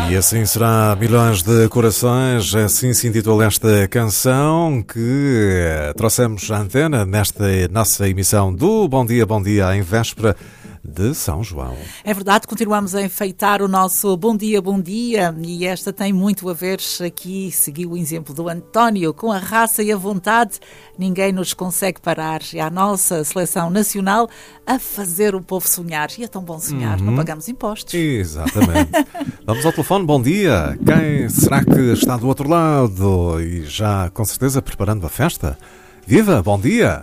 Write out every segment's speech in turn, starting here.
E assim será, milhões de corações, assim se intitula esta canção que trouxemos à antena nesta nossa emissão do Bom Dia, em véspera de São João. É verdade, continuamos a enfeitar o nosso Bom Dia, e esta tem muito a ver aqui, seguiu o exemplo do António, com a raça e a vontade, ninguém nos consegue parar. É a nossa seleção nacional a fazer o povo sonhar. E é tão bom sonhar, não pagamos impostos. Exatamente. Vamos ao telefone, bom dia. Quem será que está do outro lado e já com certeza preparando a festa? Viva, bom dia.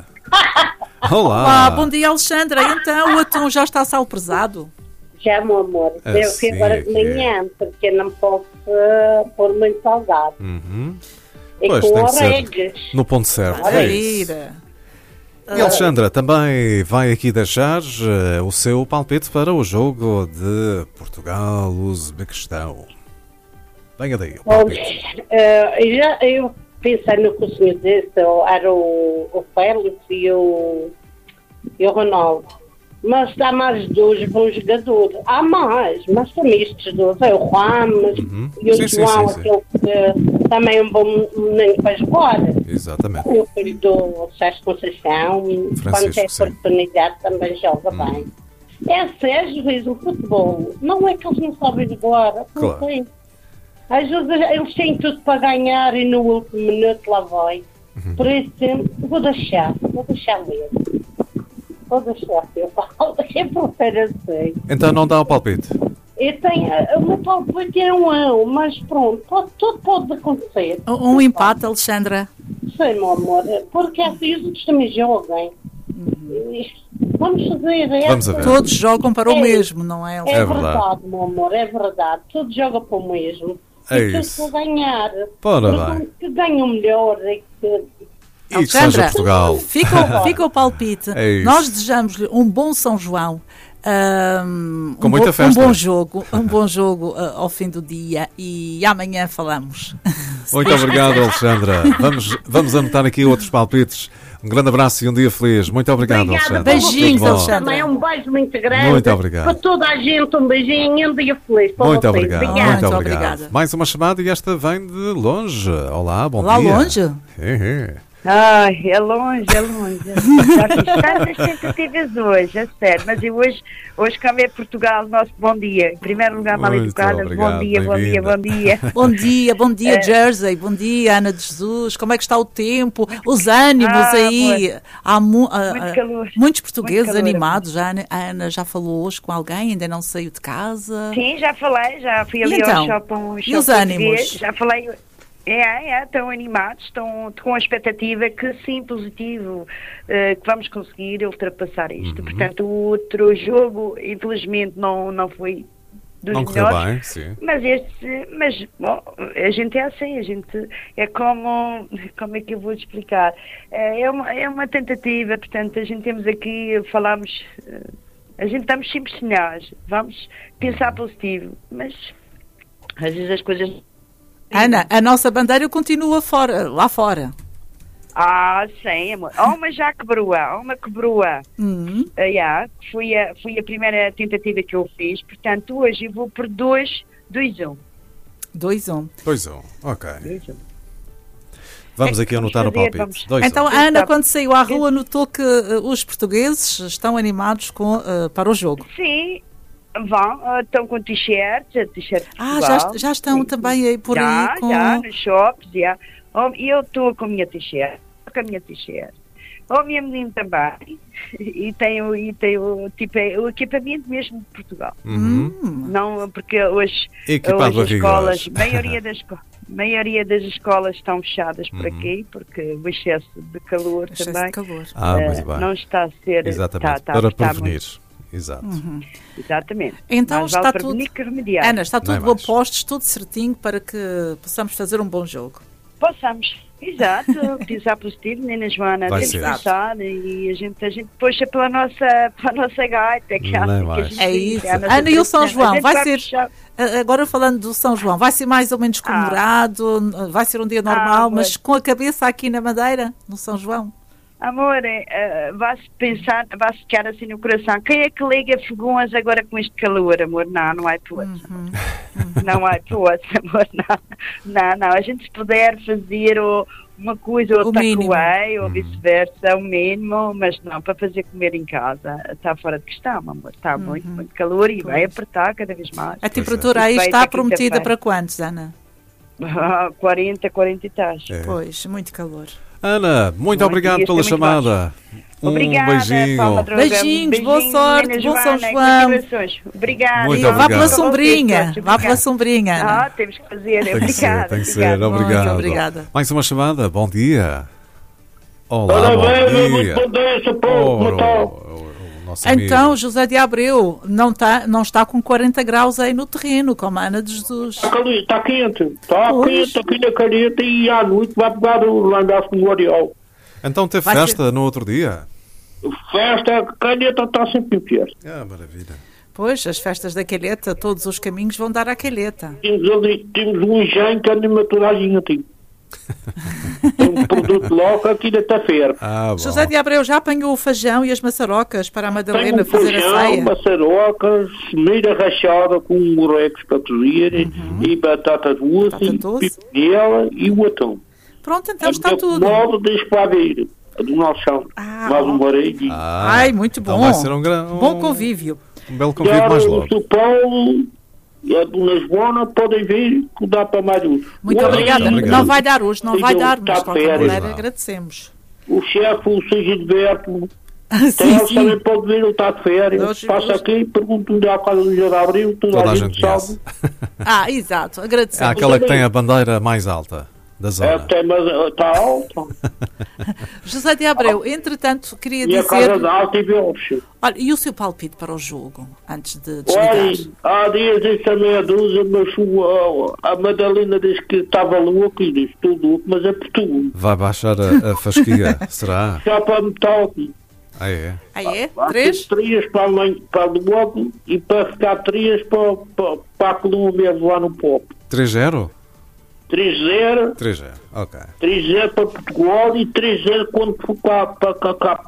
Olá, bom dia, Alexandra. Então, o atum já está salprezado? Já, meu amor. Eu fui agora de manhã, porque não posso pôr muito salgado. E pois, com tem que ser no ponto certo. É isso. E Alexandra também vai aqui deixar o seu palpite para o jogo de Portugal-Uzbequistão. Venha daí, o palpite. Eu pensei no que o senhor disse, era o Félix e o Ronaldo. Mas há mais dois bons jogadores. Há mais, mas também estes dois. É o Ramos e o João, aquele que também é um bom menino para jogar. Exatamente. O filho do Sérgio Conceição, quando tem oportunidade, também joga bem. É assim, às vezes o futebol, não é que eles não sabem jogar, claro. Às vezes eles têm tudo para ganhar e no último minuto lá vai. Por isso, vou deixar mesmo. Vou deixar que eu falo, eu prefiro assim. Então não dá o palpite? O meu palpite é mas pronto, tudo pode acontecer. Um empate, Alexandra? Sim, meu amor, porque assim os outros também jogam. Vamos fazer. Vamos ver. Todos jogam para o mesmo, não é? É verdade, meu amor, é verdade. Todos jogam para o mesmo. É e isso. Para ganhar. Que ganhe o melhor e que... E que seja Portugal. Fica o palpite. É nós desejamos-lhe um bom São João. Com muita festa. Um bom jogo ao fim do dia e amanhã falamos. Muito obrigado, Alexandra. Vamos anotar aqui outros palpites. Um grande abraço e um dia feliz. Muito obrigado, Alexandra. Beijinhos, Alexandra. Também um beijo muito grande. Muito obrigado. Para toda a gente, um beijinho e um dia feliz. Muito obrigado. Muito obrigado. Obrigada. Mais uma chamada e esta vem de longe. Olá, bom dia. Lá longe? Ai, é longe. Já fiz tantas tentativas hoje, a sério. Mas eu hoje cambiei Portugal, nosso bom dia. Em primeiro lugar, mal educada. Bom dia. Bom dia, Jersey. Bom dia, Ana de Jesus. Como é que está o tempo? Os ânimos aí. Há muito calor. Muitos portugueses animados. A Ana já falou hoje com alguém, ainda não saiu de casa. Sim, já falei. Já fui ali ao shopping. E os ânimos? Já falei. Estão animados, estão com a expectativa que sim, positivo, que vamos conseguir ultrapassar isto. Portanto, o outro jogo, infelizmente, não foi dos não melhores. Bem, sim. Mas bom, a gente é assim, a gente é como é que eu vou te explicar? É uma tentativa, portanto, a gente temos aqui, falamos, a gente estamos sempre sinais, vamos pensar positivo, mas às vezes as coisas... Ana, a nossa bandeira continua lá fora. Sim, amor. Uma já quebrou. Foi a primeira tentativa que eu fiz. Portanto, hoje eu vou por 2-1. 2-1. 2-1, ok. 2-1. Vamos aqui anotar o palpite. 2-1. Então, a Ana, quando saiu à rua, notou que os portugueses estão animados para o jogo. Sim. Estão com t-shirts já estão também aí por aí com... Já, nos shops, já. Eu estou com a minha t-shirt, o meu menino também, e tem o equipamento mesmo de Portugal. Não, porque hoje as escolas, maioria das escolas estão fechadas por aqui, porque o excesso de calor também não está a ser... Exatamente, para prevenir. Exato. Exatamente. Então está tudo, Ana, está tudo a postos, tudo certinho para que possamos fazer um bom jogo. Possamos, exato, pensar positivo, Nina Joana, temos que pensar e a gente puxa pela nossa gaita, que é isso. Ana, e o São João, vai ser, agora falando do São João, vai ser mais ou menos comemorado, vai ser um dia normal, mas com a cabeça aqui na Madeira, no São João? Amor, vai-se pensar, vai-se ficar assim no coração. Quem é que liga fogões agora com este calor, amor? Não há hipótese. Não há hipótese, amor. Não. A gente se puder fazer uma coisa ou takeaway ou vice-versa, o mínimo, mas não, para fazer comer em casa está fora de questão, amor. Está muito calor e vai apertar cada vez mais. A temperatura aí está prometida para quantos, Ana? 40 e tais. Pois, muito calor. Ana, muito obrigado pela chamada. Obrigada, beijinho. Beijinhos, boa sorte, bom São João. Obrigada. Muito vá pela sombrinha. Vá pela sombrinha, Ana. Temos que fazer. Tem que ser. Obrigado. Obrigada. Mais uma chamada. Bom dia. Olá, bom dia. Muito bom dia, seu povo. Então, José de Abreu não está com 40 graus aí no terreno, como a Ana de Jesus. Está quente. Está quente aqui na caneta e à noite vai pegar o landaço no Oriol. Então teve festa no outro dia? Festa, a caneta está sempre em pé. Maravilha. Pois, as festas da Calheta, todos os caminhos vão dar à Calheta. Temos um engenho que a animaturagem tem. Tem um produto logo aqui da Tafeira. José de Abreu já apanhou o feijão e as maçarocas para a Madalena fazer feijão, a ceia? Maçarocas, meia rachada com morrecos para cozer e batata doce, pipinela e o atão. Pronto, então está tudo. Modo de espadeira do nosso chão. Mais um varejo. Ai, muito bom. Então vai ser bom convívio. Um belo convívio mais logo. O São Paulo e a Dona Joana podem vir que dá para mais um. Muito obrigada. Não vai dar hoje, mas de qualquer maneira agradecemos. O chefe, o Sr. Gilberto, sim. também pode vir, ele está de férias. Passa aqui e pergunta onde há a casa do José de Abreu, toda a gente sabe. Exato, agradecemos. Aquela que tem a bandeira mais alta da zona. Está alta. José de Abreu, entretanto, queria dizer... E a casa de alta e Belche. Olha, e o seu palpite para o jogo, antes de desligar? Há dias disse a meia dúzia, mas a Madalena disse que estava louco e disse, estou louco, mas é por tudo. Vai baixar a fasquia, será? Já para metade. É? 3? 3 para o logo e para ficar 3 para a Colômbia lá no pop. 3-0? 3-0. 3-0, ok. 3-0 para Portugal e 3-0 quando for para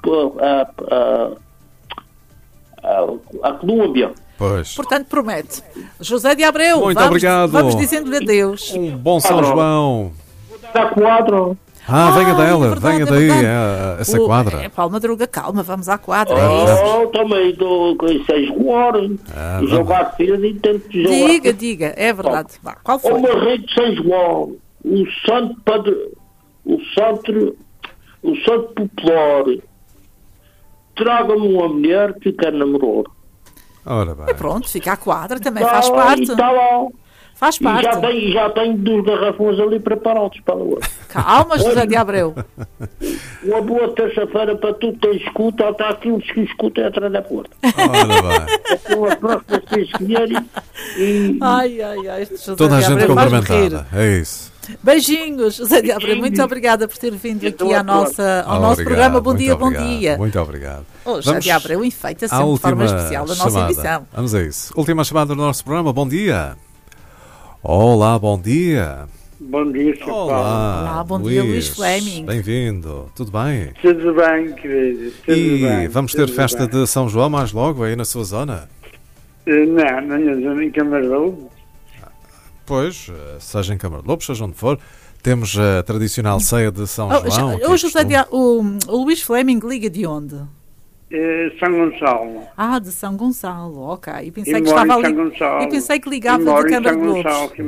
a Colômbia. Pois. Portanto, promete. José de Abreu, muito obrigado. Vamos dizendo-lhe adeus. Um bom São João. Está quadro. Venha dela, venha daí, essa quadra. É Paulo Madruga, calma, vamos à quadra. Também estou com 6 horas. Jogar cedo e tento jogar. Diga, é verdade. Qual foi? O Marreio de São João, o Santo Padre, o Santo Popular, traga-me uma mulher que quer namorar. Ora bem. Pronto, fica à quadra, também faz parte. Está lá. Faz parte. E já tenho 2 garrafões ali preparados para hoje. Calma, José de Abreu. Uma boa terça-feira para tu que tens escuta, até aqueles que escutam atrás da porta. Ora bem. As próximas que escolherem e... Ai, toda a gente cumprimentada, é isso. Beijinhos, José de Abreu. Muito obrigada por ter vindo aqui ao nosso programa. Bom dia. Muito obrigado. José de Abreu enfeita sempre de forma especial a nossa edição. Vamos a isso. Última chamada do nosso programa. Bom dia. Olá, bom dia. Bom dia, Sr. Paulo. Olá, bom dia, Luís Fleming. Bem-vindo. Tudo bem? Tudo bem, querido. Vamos ter festa de São João mais logo aí na sua zona? Não, na minha zona, em Camargo. Pois, seja em Camargo, seja onde for, temos a tradicional ceia de São João. O Luís Fleming liga de onde? São Gonçalo. De São Gonçalo, ok. E pensei que estava ali. E pensei que ligava de Câmara de Lobos. Ok.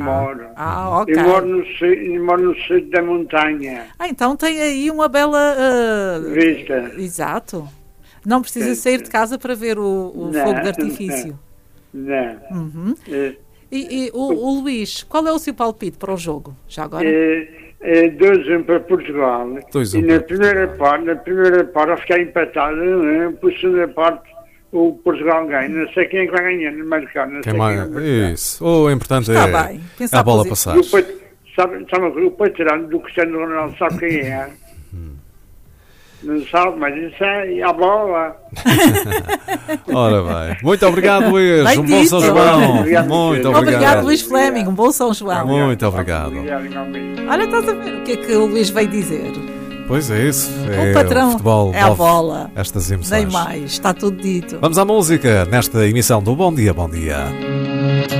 Eu moro no sítio da montanha. Então tem aí uma bela vista. Exato. Não precisa sair de casa para ver o fogo de artifício. Não. E o Luís, qual é o seu palpite para o jogo? Já agora? 2-1 para Portugal. E na primeira parte vai ficar empatado, por segunda parte o Portugal ganha. Não sei quem é que vai ganhar no mercado. Isso. O importante é a bola passar. Sabe o patrão do Cristiano Ronaldo, sabe quem é? Não sabe, mas isso é a bola. Ora bem. Muito obrigado, Luís. Um bom São João. Muito obrigado. Obrigado, Luís Fleming. Um bom São João. Muito obrigado. Olha, estás a ver o que é que o Luís veio dizer? Pois é isso. O patrão o futebol, é a bola. Estas emoções. Nem mais, está tudo dito. Vamos à música nesta emissão do Bom Dia, Bom Dia.